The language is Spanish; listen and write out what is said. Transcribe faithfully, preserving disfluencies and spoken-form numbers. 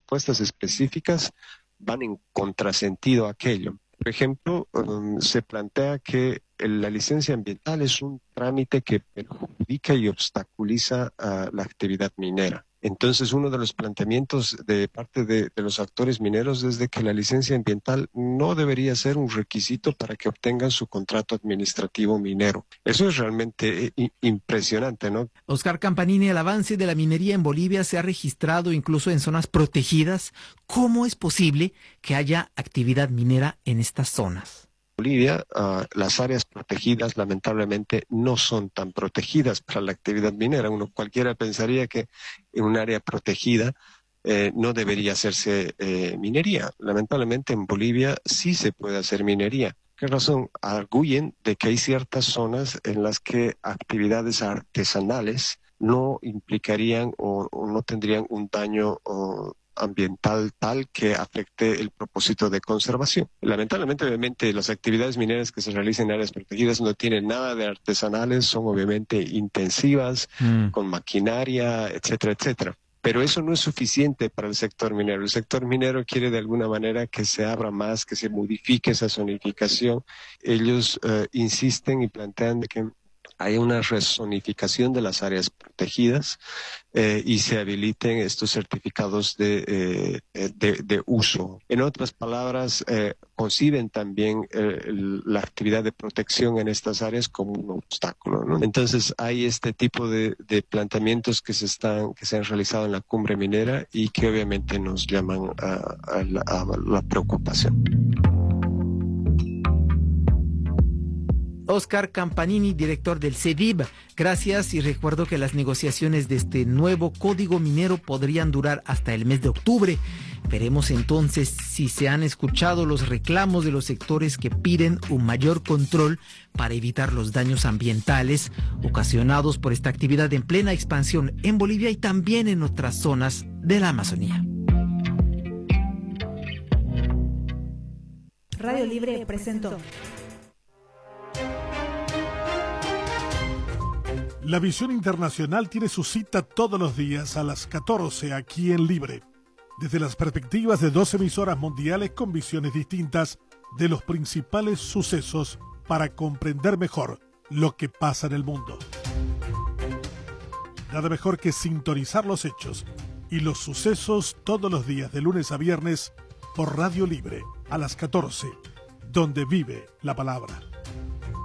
propuestas específicas van en contrasentido a aquello. Por ejemplo, um, se plantea que la licencia ambiental es un trámite que perjudica y obstaculiza uh, la actividad minera. Entonces, uno de los planteamientos de parte de, de los actores mineros es de que la licencia ambiental no debería ser un requisito para que obtengan su contrato administrativo minero. Eso es realmente eh, impresionante, ¿no? Oscar Campanini, el avance de la minería en Bolivia se ha registrado incluso en zonas protegidas. ¿Cómo es posible que haya actividad minera en estas zonas? Bolivia, uh, las áreas protegidas lamentablemente no son tan protegidas para la actividad minera. Uno cualquiera pensaría que en un área protegida eh, no debería hacerse eh, minería. Lamentablemente en Bolivia sí se puede hacer minería. ¿Qué razón? Arguyen de que hay ciertas zonas en las que actividades artesanales no implicarían o, o no tendrían un daño o, ambiental tal que afecte el propósito de conservación. Lamentablemente, obviamente, las actividades mineras que se realizan en áreas protegidas no tienen nada de artesanales, son obviamente intensivas, mm. con maquinaria, etcétera, etcétera. Pero eso no es suficiente para el sector minero. El sector minero quiere de alguna manera que se abra más, que se modifique esa zonificación. Ellos uh, insisten y plantean de que hay una rezonificación de las áreas protegidas eh, y se habiliten estos certificados de, eh, de, de uso. En otras palabras, eh, conciben también eh, el, la actividad de protección en estas áreas como un obstáculo, ¿no? Entonces hay este tipo de, de planteamientos que se están que se han realizado en la cumbre minera y que obviamente nos llaman a, a, la, a la preocupación. Oscar Campanini, director del CEDIB, gracias, y recuerdo que las negociaciones de este nuevo código minero podrían durar hasta el mes de octubre. Veremos entonces si se han escuchado los reclamos de los sectores que piden un mayor control para evitar los daños ambientales ocasionados por esta actividad en plena expansión en Bolivia y también en otras zonas de la Amazonía. Radio Libre presentó La Visión Internacional tiene su cita todos los días a las catorce aquí en Libre, desde las perspectivas de dos emisoras mundiales con visiones distintas de los principales sucesos para comprender mejor lo que pasa en el mundo. Nada mejor que sintonizar los hechos y los sucesos todos los días de lunes a viernes por Radio Libre a las catorce, donde vive la palabra.